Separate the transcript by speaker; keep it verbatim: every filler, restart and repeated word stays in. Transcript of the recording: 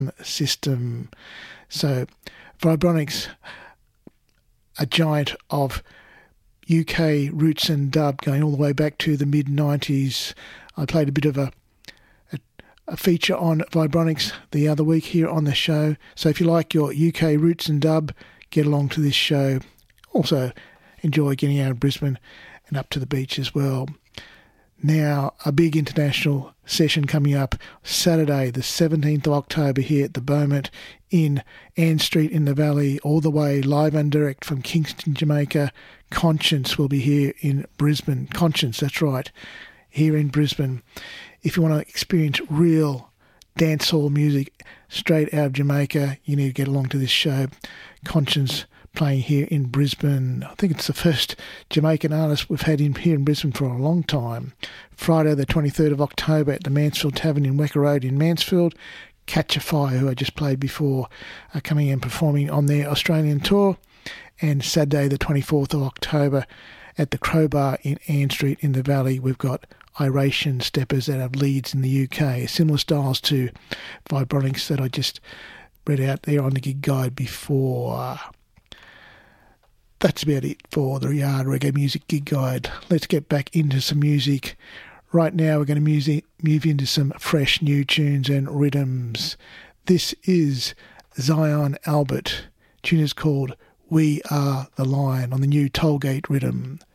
Speaker 1: system. So Vibronics, a giant of U K roots and dub going all the way back to the mid nineties. I played a bit of a, a a feature on Vibronics the other week here on the show. So if you like your U K roots and dub, get along to this show. Also enjoy getting out of Brisbane and up to the beach as well. Now, a big international session coming up Saturday, the seventeenth of October here at the Beaumont in Ann Street in the Valley, all the way live and direct from Kingston, Jamaica. Conscience will be here in Brisbane. Conscience, that's right, here in Brisbane. If you want to experience real dancehall music straight out of Jamaica, you need to get along to this show. Conscience playing here in Brisbane. I think it's the first Jamaican artist we've had in here in Brisbane for a long time. Friday the twenty-third of October at the Mansfield Tavern in Wecker Road in Mansfield. Catch a Fire, who I just played before, are coming and performing on their Australian tour. And Saturday the twenty-fourth of October at the Crowbar in Ann Street in the Valley, we've got Iration Steppers out of Leeds in the U K. Similar styles to Vibronics that I just read out there on the gig guide before. That's about it for the Yard Reggae Music Gig Guide. Let's get back into some music. Right now we're going to music, move into some fresh new tunes and rhythms. This is Zion Albert. Tune is called We Are the Lion on the new Tollgate rhythm.